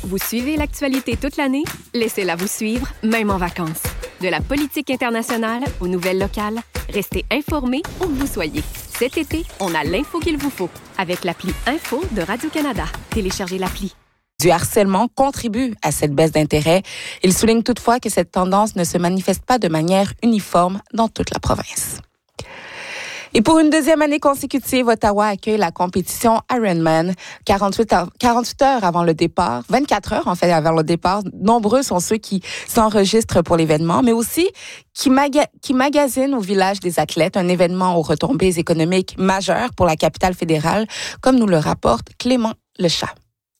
Vous suivez l'actualité toute l'année? Laissez-la vous suivre, même en vacances. De la politique internationale aux nouvelles locales, restez informés où que vous soyez. Cet été, on a l'info qu'il vous faut avec l'appli Info de Radio-Canada. Téléchargez l'appli. Du harcèlement contribue à cette baisse d'intérêt. Il souligne toutefois que cette tendance ne se manifeste pas de manière uniforme dans toute la province. Et pour une deuxième année consécutive, Ottawa accueille la compétition Ironman. 48 heures avant le départ, 24 heures en fait avant le départ, nombreux sont ceux qui s'enregistrent pour l'événement, mais aussi qui magasinent au village des athlètes, un événement aux retombées économiques majeures pour la capitale fédérale, comme nous le rapporte Clément Lechat.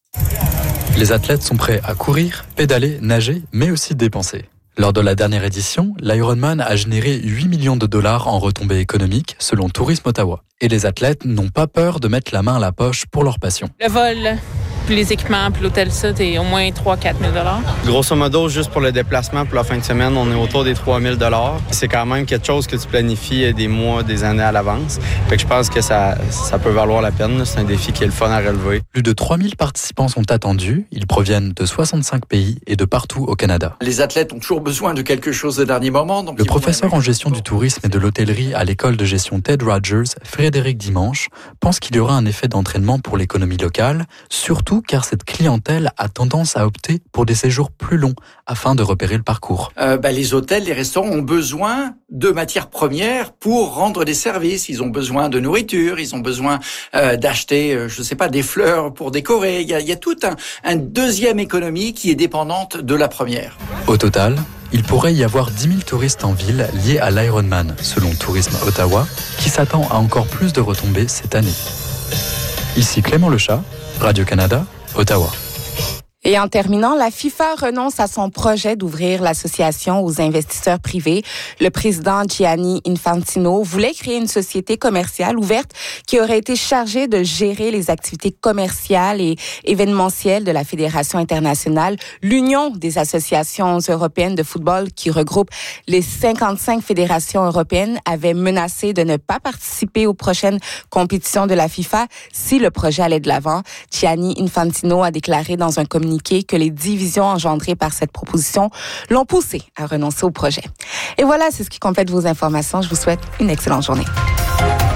Les athlètes sont prêts à courir, pédaler, nager, mais aussi dépenser. Lors de la dernière édition, l'Ironman a généré 8 millions de dollars en retombées économiques, selon Tourisme Ottawa. Et les athlètes n'ont pas peur de mettre la main à la poche pour leur passion. Le vol, puis les équipements, puis l'hôtel, ça, c'est au moins 3-4 000 $. Grosso modo, juste pour le déplacement, pour la fin de semaine, on est autour des 3 000 $. C'est quand même quelque chose que tu planifies des mois, des années à l'avance. Fait que je pense que ça peut valoir la peine. C'est un défi qui est le fun à relever. Plus de 3 000 participants sont attendus. Ils proviennent de 65 pays et de partout au Canada. Les athlètes ont toujours besoin de quelque chose de dernier moment. Donc le professeur en gestion du tourisme et de l'hôtellerie à l'école de gestion Ted Rogers, Frédéric Dimanche, pense qu'il y aura un effet d'entraînement pour l'économie locale, surtout car cette clientèle a tendance à opter pour des séjours plus longs afin de repérer le parcours. Les hôtels, les restaurants ont besoin de matières premières pour rendre des services. Ils ont besoin de nourriture, ils ont besoin d'acheter, des fleurs pour décorer. Il y a toute une deuxième économie qui est dépendante de la première. Au total, il pourrait y avoir 10 000 touristes en ville liés à l'Ironman, selon Tourisme Ottawa, qui s'attend à encore plus de retombées cette année. Ici Clément Lechat, Radio-Canada, Ottawa. Et en terminant, la FIFA renonce à son projet d'ouvrir l'association aux investisseurs privés. Le président Gianni Infantino voulait créer une société commerciale ouverte qui aurait été chargée de gérer les activités commerciales et événementielles de la Fédération internationale, l'Union des associations européennes de football qui regroupe les 55 fédérations européennes, avait menacé de ne pas participer aux prochaines compétitions de la FIFA si le projet allait de l'avant. Gianni Infantino a déclaré dans un communiqué que les divisions engendrées par cette proposition l'ont poussé à renoncer au projet. Et voilà, c'est ce qui complète vos informations. Je vous souhaite une excellente journée.